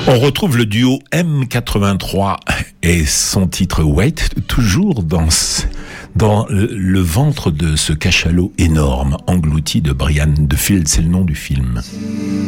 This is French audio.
On retrouve le duo M83 et son titre Wait, toujours dans le ventre de ce cachalot énorme, englouti de Brian de Field, c'est le nom du film.